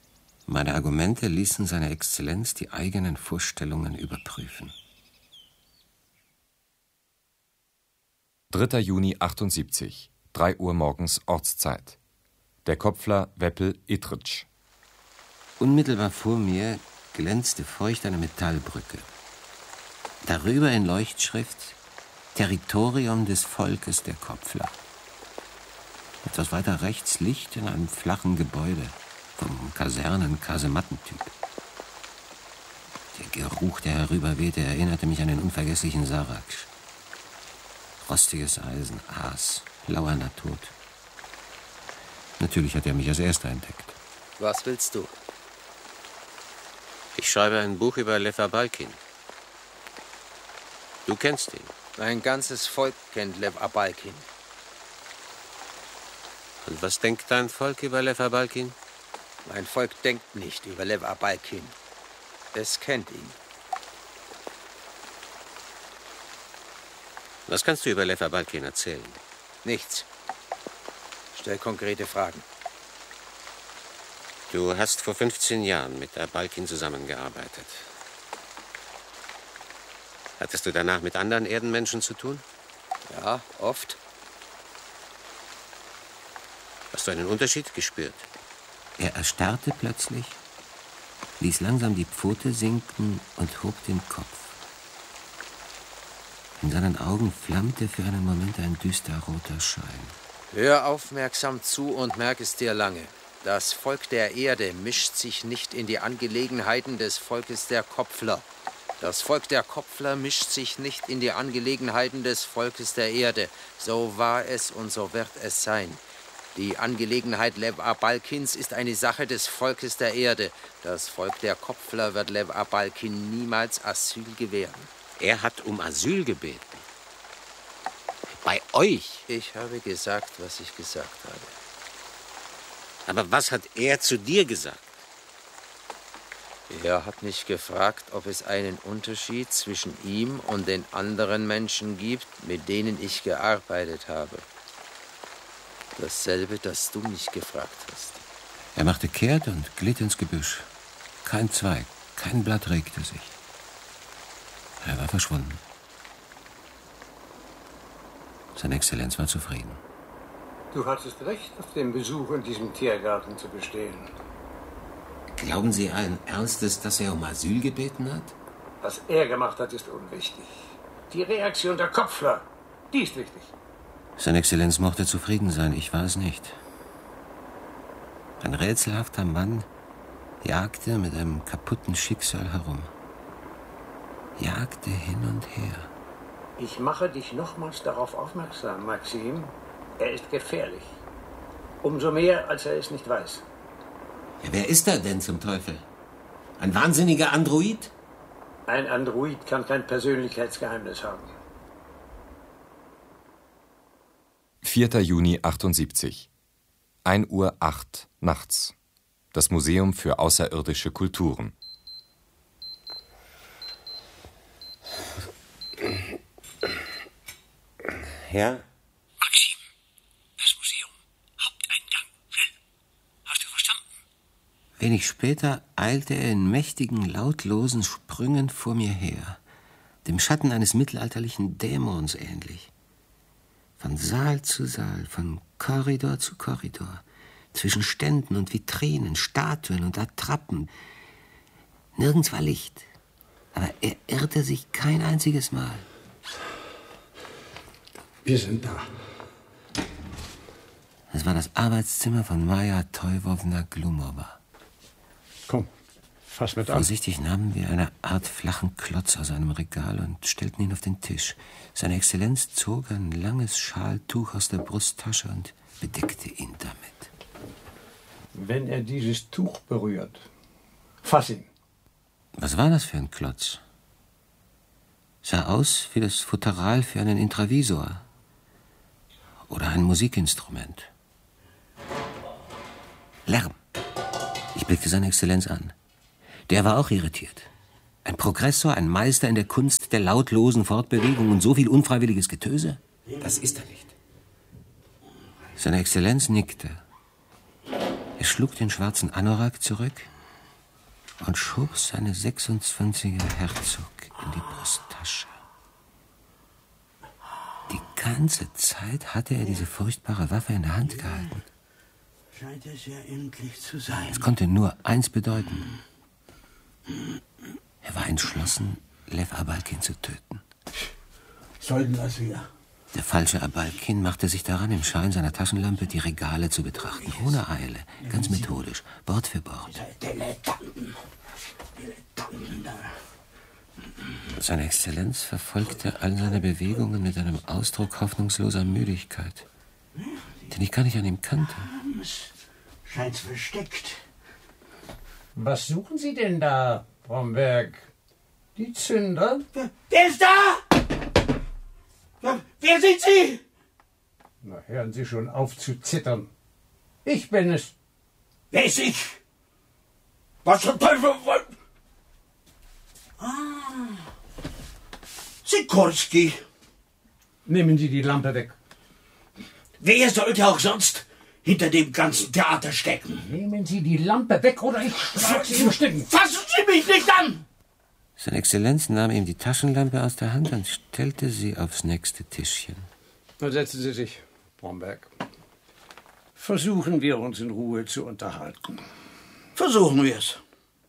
Meine Argumente ließen seine Exzellenz die eigenen Vorstellungen überprüfen. dritter Juni achtundsiebzig, drei Uhr morgens Ortszeit. Der Kopfler Weppel Ittritsch. Unmittelbar vor mir glänzte feucht eine Metallbrücke. Darüber in Leuchtschrift Territorium des Volkes der Kopfler. Etwas weiter rechts Licht in einem flachen Gebäude vom Kasernen-Kasemattentyp. Der Geruch, der herüberwehte, erinnerte mich an den unvergesslichen Saraksch. Rostiges Eisen, Aas, lauernder Tod. Natürlich hat er mich als Erster entdeckt. Was willst du? Ich schreibe ein Buch über Lev Abalkin. Du kennst ihn. Ein ganzes Volk kennt Lev Abalkin. Und was denkt dein Volk über Lev Abalkin? Mein Volk denkt nicht über Lev Abalkin. Es kennt ihn. Was kannst du über Lev Abalkin erzählen? Nichts. Stell konkrete Fragen. Du hast vor fünfzehn Jahren mit Abalkin zusammengearbeitet. Hattest du danach mit anderen Erdenmenschen zu tun? Ja, oft. Hast du einen Unterschied gespürt? Er erstarrte plötzlich, ließ langsam die Pfote sinken und hob den Kopf. In seinen Augen flammte für einen Moment ein düster roter Schein. Hör aufmerksam zu und merk es dir lange. Das Volk der Erde mischt sich nicht in die Angelegenheiten des Volkes der Kopfler. Das Volk der Kopfler mischt sich nicht in die Angelegenheiten des Volkes der Erde. So war es und so wird es sein. Die Angelegenheit Lev Abalkins ist eine Sache des Volkes der Erde. Das Volk der Kopfler wird Lev Abalkin niemals Asyl gewähren. Er hat um Asyl gebeten. Bei euch? Ich habe gesagt, was ich gesagt habe. Aber was hat er zu dir gesagt? Er hat mich gefragt, ob es einen Unterschied zwischen ihm und den anderen Menschen gibt, mit denen ich gearbeitet habe. Dasselbe, das du mich gefragt hast. Er machte kehrt und glitt ins Gebüsch. Kein Zweig, kein Blatt regte sich. Er war verschwunden. Seine Exzellenz war zufrieden. Du hattest recht, auf den Besuch in diesem Tiergarten zu bestehen. Glauben Sie allen Ernstes, dass er um Asyl gebeten hat? Was er gemacht hat, ist unwichtig. Die Reaktion der Kopfler, die ist wichtig. Seine Exzellenz mochte zufrieden sein, ich war es nicht. Ein rätselhafter Mann jagte mit einem kaputten Schicksal herum. Jagte hin und her. Ich mache dich nochmals darauf aufmerksam, Maxim. Er ist gefährlich. Umso mehr, als er es nicht weiß. Ja, wer ist er denn zum Teufel? Ein wahnsinniger Android? Ein Android kann kein Persönlichkeitsgeheimnis haben. vierter Juni achtundsiebzig. ein Uhr acht nachts. Das Museum für außerirdische Kulturen. Ja? Maxim, das Museum. Haupteingang. Schnell. Hast du verstanden? Wenig später eilte er in mächtigen, lautlosen Sprüngen vor mir her, dem Schatten eines mittelalterlichen Dämons ähnlich. Von Saal zu Saal, von Korridor zu Korridor, zwischen Ständen und Vitrinen, Statuen und Attrappen. Nirgends war Licht, aber er irrte sich kein einziges Mal. Wir sind da. Es war das Arbeitszimmer von Maja Toivovna Glumova. Komm, fass mit an. Vorsichtig nahmen wir eine Art flachen Klotz aus einem Regal und stellten ihn auf den Tisch. Seine Exzellenz zog ein langes Schaltuch aus der Brusttasche und bedeckte ihn damit. Wenn er dieses Tuch berührt, fass ihn. Was war das für ein Klotz? Sah aus wie das Futteral für einen Intravisor. Oder ein Musikinstrument. Lärm. Ich blickte seine Exzellenz an. Der war auch irritiert. Ein Progressor, ein Meister in der Kunst der lautlosen Fortbewegung und so viel unfreiwilliges Getöse? Das ist er nicht. Seine Exzellenz nickte. Er schlug den schwarzen Anorak zurück, und schob seine sechsundzwanziger Herzog in die Brusttasche. Die ganze Zeit hatte er diese furchtbare Waffe in der Hand gehalten. Scheint es ja endlich zu sein. Es konnte nur eins bedeuten. Er war entschlossen, Lev Abalkin zu töten. Sollten das wir? Der falsche Abalkin machte sich daran, im Schein seiner Taschenlampe die Regale zu betrachten. Ohne Eile, ganz methodisch, Wort für Wort. Dilettanten. Dilettanten da. Seine Exzellenz verfolgte all seine Bewegungen mit einem Ausdruck hoffnungsloser Müdigkeit, den ich gar nicht an ihm kannte. Scheint's versteckt. Was suchen Sie denn da, Bromberg? Die Zünder? Wer, wer ist da? Wer, wer sind Sie? Na, hören Sie schon auf zu zittern. Ich bin es. Wer ist ich? Was zum Teufel wollt... Ah. Sikorski. Nehmen Sie die Lampe weg. Wer sollte auch sonst hinter dem ganzen Theater stecken? Nehmen Sie die Lampe weg oder ich schlage Sie in Stücken. Fassen Sie mich nicht an! Seine Exzellenz nahm ihm die Taschenlampe aus der Hand und stellte sie aufs nächste Tischchen. Dann setzen Sie sich, Bromberg. Versuchen wir uns in Ruhe zu unterhalten. Versuchen wir es.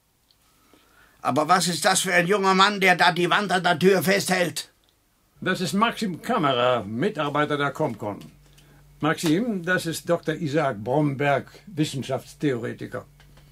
Aber was ist das für ein junger Mann, der da die Wand an der Tür festhält? Das ist Maxim Kamera, Mitarbeiter der Comcon. Maxim, das ist Doktor Isaac Bromberg, Wissenschaftstheoretiker.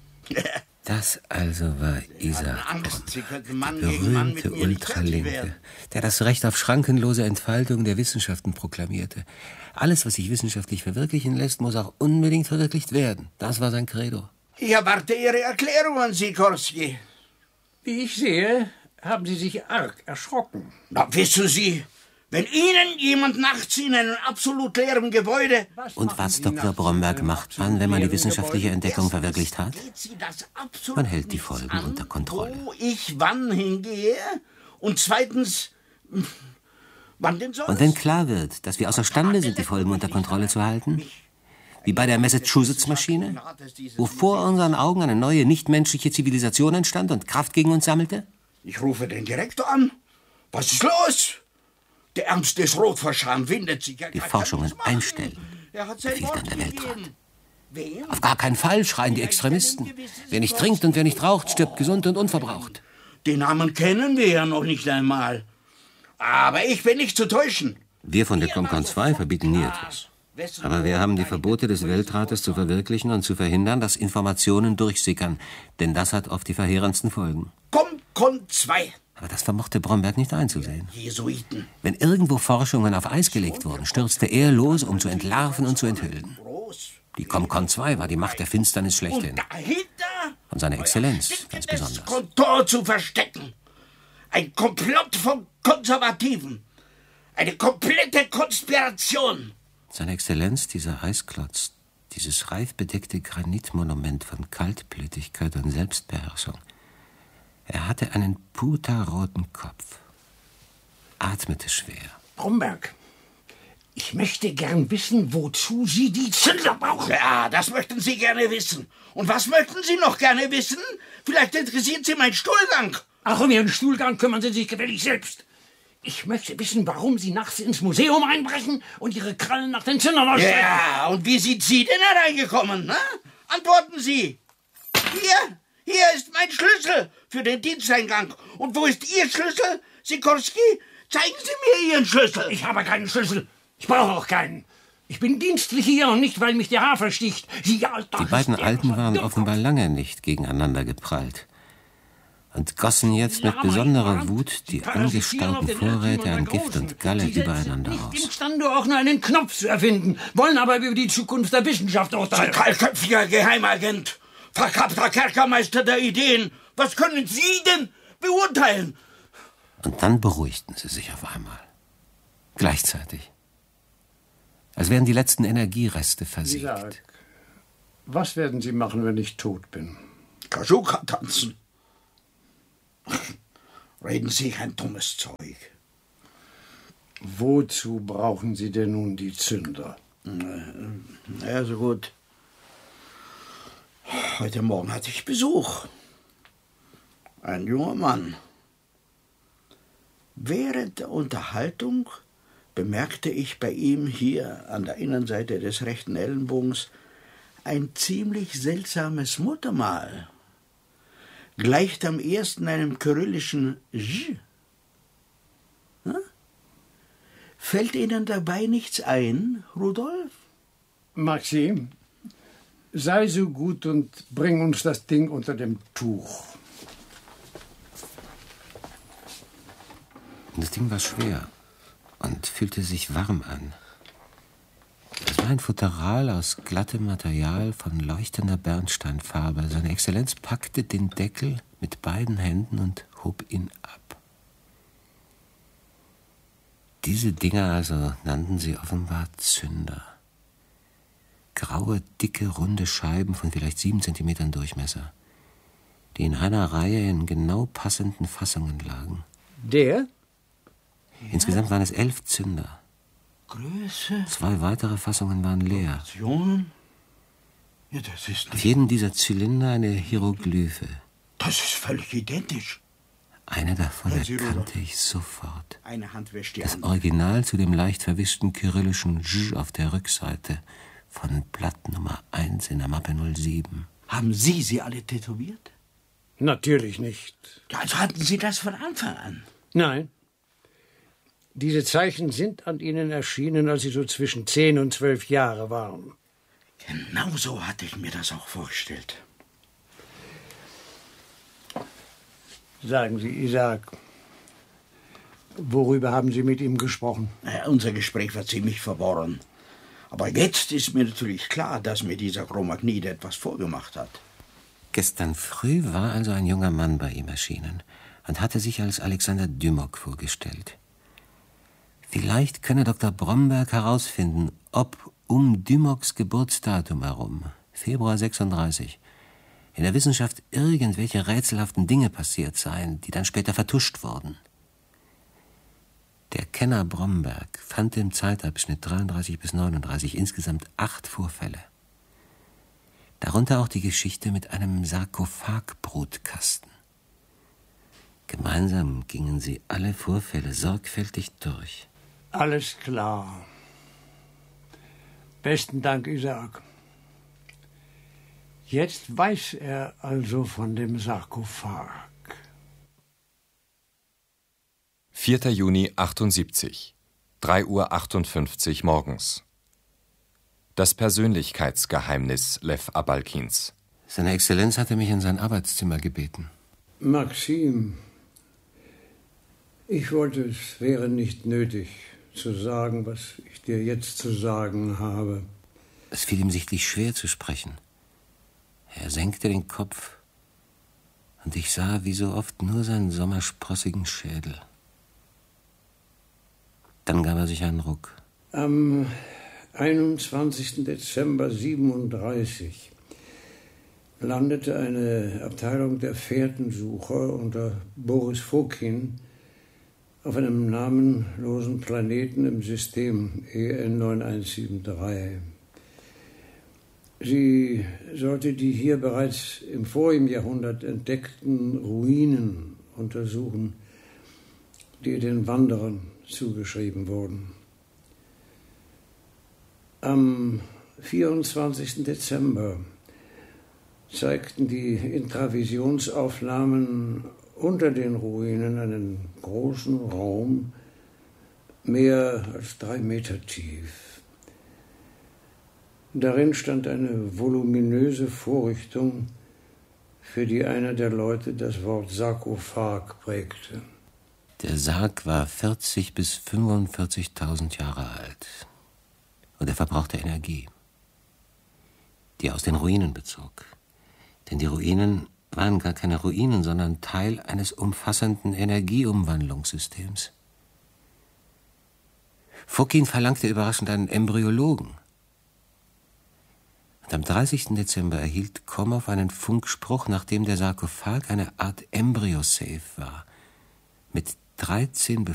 Das also war Isaac Bromberg, der berühmte Ultralinke, der das Recht auf schrankenlose Entfaltung der Wissenschaften proklamierte. Alles, was sich wissenschaftlich verwirklichen lässt, muss auch unbedingt verwirklicht werden. Das war sein Credo. Ich erwarte Ihre Erklärungen, Sikorski. Wie ich sehe, haben Sie sich arg erschrocken. Na, wissen Sie, wenn Ihnen jemand nachts in einem absolut leeren Gebäude... Und was, Doktor Bromberg, macht man, wenn man die wissenschaftliche Entdeckung verwirklicht hat? Man hält die Folgen unter Kontrolle. Wo ich wann hingehe und zweitens... wann denn sonst? Und wenn klar wird, dass wir außerstande sind, die Folgen unter Kontrolle zu halten? Wie bei der Massachusetts-Maschine, wo vor unseren Augen eine neue, nichtmenschliche Zivilisation entstand und Kraft gegen uns sammelte? Ich rufe den Direktor an. Was ist los? Der Ernst ist rot vor Scham, windet sich. Die Forschungen einstellen, befiehlt dann der Weltrat. Auf gar keinen Fall, schreien die Extremisten. Wer nicht trinkt und wer nicht raucht, stirbt gesund und unverbraucht. Den Namen kennen wir ja noch nicht einmal. Aber ich bin nicht zu täuschen. Wir von der Comcon zwei verbieten nie etwas. Aber wir haben die Verbote des Weltrates zu verwirklichen und zu verhindern, dass Informationen durchsickern. Denn das hat oft die verheerendsten Folgen. Comcon zwei. Aber das vermochte Bromberg nicht einzusehen. Jesuiten. Wenn irgendwo Forschungen auf Eis gelegt wurden, stürzte er los, um zu entlarven und zu enthüllen. Die Comcon zwei war die Macht der Finsternis schlechthin. Und dahinter? Und seine Exzellenz ganz besonders. Kontor zu verstecken. Ein Komplott von Konservativen. Eine komplette Konspiration. Seine Exzellenz, dieser Eisklotz, dieses reif bedeckte Granitmonument von Kaltblütigkeit und Selbstbeherrschung. Er hatte einen puterroten Kopf, atmete schwer. Bromberg, ich möchte gern wissen, wozu Sie die Zünder brauchen. Ja, das möchten Sie gerne wissen. Und was möchten Sie noch gerne wissen? Vielleicht interessiert Sie mein Stuhlgang. Ach, um Ihren Stuhlgang kümmern Sie sich gefällig selbst. Ich möchte wissen, warum Sie nachts ins Museum einbrechen und Ihre Krallen nach den Zündern ausstrecken. Ja, und wie sind Sie denn hereingekommen? Ne? Antworten Sie. Hier, hier ist mein Schlüssel für den Diensteingang. Und wo ist Ihr Schlüssel, Sikorski? Zeigen Sie mir Ihren Schlüssel. Ich habe keinen Schlüssel. Ich brauche auch keinen. Ich bin dienstlich hier und nicht, weil mich der Hafer sticht. Sie, Alter, die beiden Alten waren offenbar lange nicht gegeneinander geprallt und gossen jetzt mit besonderer Wut die angestauten Vorräte an Gift und Galle übereinander aus. Nicht imstande, auch nur einen Knopf zu erfinden, wollen aber über die Zukunft der Wissenschaft urteilen. Kahlköpfiger Geheimagent, verkappter Kerkermeister der Ideen, was können Sie denn beurteilen? Und dann beruhigten sie sich auf einmal. Gleichzeitig. Als wären die letzten Energiereste versiegt. Isaac, was werden Sie machen, wenn ich tot bin? Kaschuka tanzen. Reden Sie ein dummes Zeug. Wozu brauchen Sie denn nun die Zünder? Na ja, so gut. Heute Morgen hatte ich Besuch. Ein junger Mann. Während der Unterhaltung bemerkte ich bei ihm hier an der Innenseite des rechten Ellenbogens ein ziemlich seltsames Muttermal. Gleicht am ersten einem kyrillischen J. Hm? Fällt Ihnen dabei nichts ein, Rudolf? Maxim, sei so gut und bring uns das Ding unter dem Tuch. Das Ding war schwer und fühlte sich warm an. Es war ein Futteral aus glattem Material von leuchtender Bernsteinfarbe. Seine Exzellenz packte den Deckel mit beiden Händen und hob ihn ab. Diese Dinger also nannten sie offenbar Zünder. Graue, dicke, runde Scheiben von vielleicht sieben Zentimetern Durchmesser, die in einer Reihe in genau passenden Fassungen lagen. Der? Insgesamt waren es elf Zünder. Größe? Zwei weitere Fassungen waren leer. Proportionen? Ja, das ist Auf jedem dieser Zylinder eine Hieroglyphe. Das ist völlig identisch. Eine davon Hören Sie, erkannte Rudolf. ich sofort. Eine Hand wäscht die Das andere. Original zu dem leicht verwischten kyrillischen J auf der Rückseite von Blatt Nummer eins in der Mappe null sieben. Haben Sie sie alle tätowiert? Natürlich nicht. Ja, also hatten Sie das von Anfang an? Nein. Diese Zeichen sind an Ihnen erschienen, als Sie so zwischen zehn und zwölf Jahre waren. Genau so hatte ich mir das auch vorgestellt. Sagen Sie, Isaac, worüber haben Sie mit ihm gesprochen? Naja, unser Gespräch war ziemlich verworren. Aber jetzt ist mir natürlich klar, dass mir dieser Cro-Magnon etwas vorgemacht hat. Gestern früh war also ein junger Mann bei ihm erschienen und hatte sich als Alexander Dymock vorgestellt. Vielleicht könne Doktor Bromberg herausfinden, ob um Dymocks Geburtsdatum herum, Februar sechsunddreißig, in der Wissenschaft irgendwelche rätselhaften Dinge passiert seien, die dann später vertuscht wurden. Der Kenner Bromberg fand im Zeitabschnitt dreiunddreißig bis neununddreißig insgesamt acht Vorfälle. Darunter auch die Geschichte mit einem Sarkophagbrutkasten. Gemeinsam gingen sie alle Vorfälle sorgfältig durch. Alles klar. Besten Dank, Isaac. Jetzt weiß er also von dem Sarkophag. vierter Juni achtundsiebzig, drei Uhr achtundfünfzig morgens. Das Persönlichkeitsgeheimnis Lew Abalkins. Seine Exzellenz hatte mich in sein Arbeitszimmer gebeten. Maxim, ich wollte, es wäre nicht nötig zu sagen, was ich dir jetzt zu sagen habe. Es fiel ihm sichtlich schwer zu sprechen. Er senkte den Kopf und ich sah wie so oft nur seinen sommersprossigen Schädel. Dann gab er sich einen Ruck. Am einundzwanzigsten Dezember siebenunddreißig landete eine Abteilung der Fährtensucher unter Boris Fokin auf einem namenlosen Planeten im System E N neun eins sieben drei. Sie sollte die hier bereits im vorigen Jahrhundert entdeckten Ruinen untersuchen, die den Wanderern zugeschrieben wurden. Am vierundzwanzigsten Dezember zeigten die Intravisionsaufnahmen unter den Ruinen einen großen Raum, mehr als drei Meter tief. Darin stand eine voluminöse Vorrichtung, für die einer der Leute das Wort Sarkophag prägte. Der Sarg war vierzig bis fünfundvierzigtausend Jahre alt und er verbrauchte Energie, die er aus den Ruinen bezog. Denn die Ruinen waren gar keine Ruinen, sondern Teil eines umfassenden Energieumwandlungssystems. Fokin verlangte überraschend einen Embryologen. Und am dreißigsten Dezember erhielt Komow einen Funkspruch, nachdem der Sarkophag eine Art Embryo-Safe war, mit dreizehn